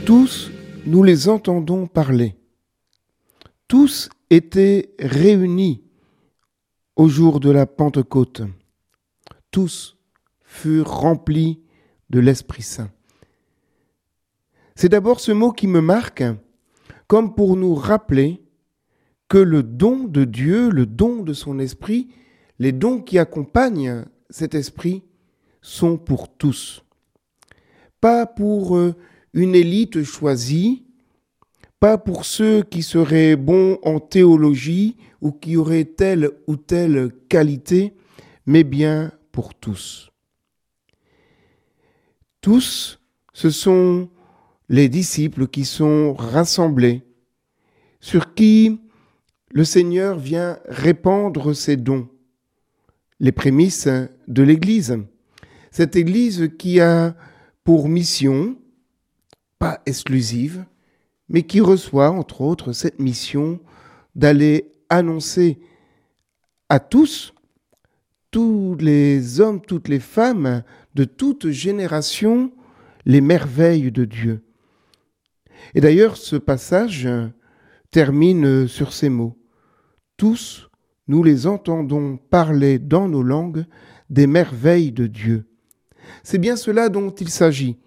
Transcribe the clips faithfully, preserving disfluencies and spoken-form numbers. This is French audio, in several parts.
Tous, nous les entendons parler. Tous étaient réunis au jour de la Pentecôte. Tous furent remplis de l'Esprit Saint. C'est d'abord ce mot qui me marque, comme pour nous rappeler que le don de Dieu, le don de son Esprit, les dons qui accompagnent cet Esprit sont pour tous. Pas pour une élite choisie, pas pour ceux qui seraient bons en théologie ou qui auraient telle ou telle qualité, mais bien pour tous. Tous, ce sont les disciples qui sont rassemblés, sur qui le Seigneur vient répandre ses dons, les prémices de l'Église. Cette Église qui a pour mission, pas exclusive, mais qui reçoit, entre autres, cette mission d'aller annoncer à tous, tous les hommes, toutes les femmes, de toute génération, les merveilles de Dieu. Et d'ailleurs, ce passage termine sur ces mots. Tous, nous les entendons parler dans nos langues des merveilles de Dieu. C'est bien cela dont il s'agit.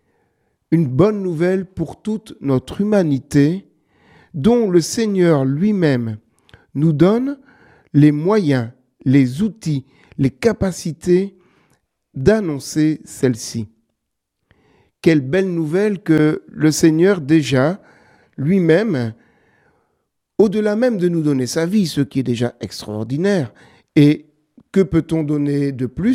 Une bonne nouvelle pour toute notre humanité, dont le Seigneur lui-même nous donne les moyens, les outils, les capacités d'annoncer celle-ci. Quelle belle nouvelle que le Seigneur déjà, lui-même, au-delà même de nous donner sa vie, ce qui est déjà extraordinaire, et que peut-on donner de plus ?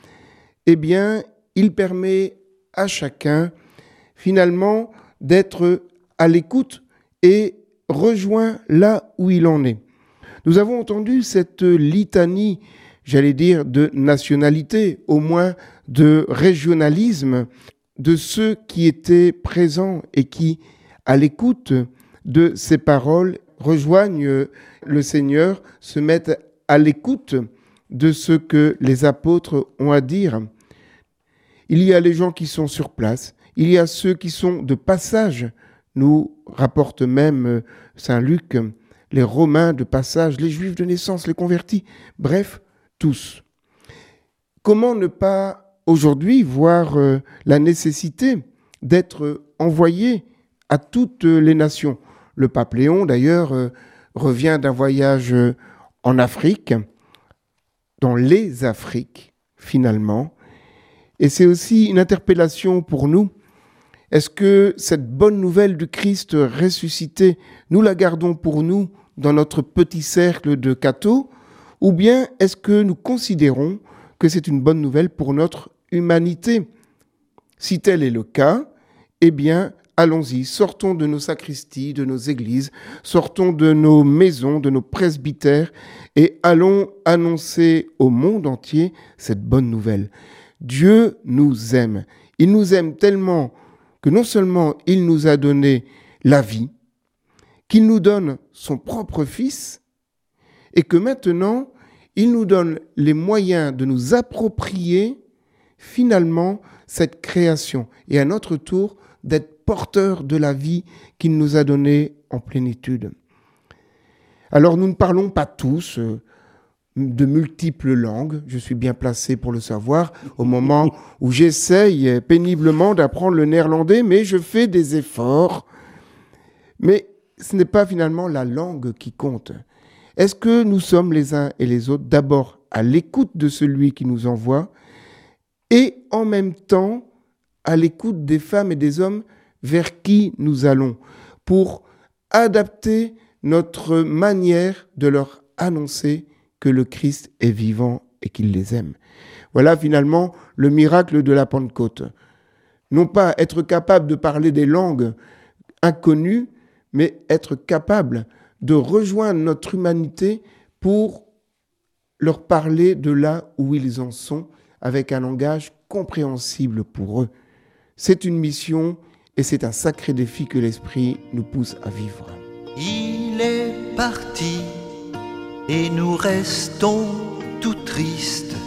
Eh bien, il permet à chacun, finalement, d'être à l'écoute et rejoint là où il en est. Nous avons entendu cette litanie, j'allais dire, de nationalité, au moins de régionalisme, de ceux qui étaient présents et qui, à l'écoute de ces paroles, rejoignent le Seigneur, se mettent à l'écoute de ce que les apôtres ont à dire. Il y a les gens qui sont sur place, il y a ceux qui sont de passage, nous rapporte même Saint Luc, les Romains de passage, les Juifs de naissance, les convertis, bref, tous. Comment ne pas aujourd'hui voir euh, la nécessité d'être envoyé à toutes les nations ? Le pape Léon, d'ailleurs, euh, revient d'un voyage en Afrique, dans les Afriques, finalement. Et c'est aussi une interpellation pour nous. Est-ce que cette bonne nouvelle du Christ ressuscité, nous la gardons pour nous dans notre petit cercle de cathos, ou bien est-ce que nous considérons que c'est une bonne nouvelle pour notre humanité ? Si tel est le cas, eh bien, allons-y, sortons de nos sacristies, de nos églises, sortons de nos maisons, de nos presbytères, et allons annoncer au monde entier cette bonne nouvelle. Dieu nous aime. Il nous aime tellement que non seulement il nous a donné la vie, qu'il nous donne son propre Fils, et que maintenant, il nous donne les moyens de nous approprier finalement cette création, et à notre tour d'être porteurs de la vie qu'il nous a donnée en plénitude. Alors nous ne parlons pas tous euh, de multiples langues, je suis bien placé pour le savoir, au moment où j'essaye péniblement d'apprendre le néerlandais, mais je fais des efforts. Mais ce n'est pas finalement la langue qui compte. Est-ce que nous sommes les uns et les autres d'abord à l'écoute de celui qui nous envoie et en même temps à l'écoute des femmes et des hommes vers qui nous allons pour adapter notre manière de leur annoncer que le Christ est vivant et qu'il les aime. Voilà finalement le miracle de la Pentecôte. Non pas être capable de parler des langues inconnues, mais être capable de rejoindre notre humanité pour leur parler de là où ils en sont, avec un langage compréhensible pour eux. C'est une mission et c'est un sacré défi que l'Esprit nous pousse à vivre. Il est parti et nous restons tout tristes.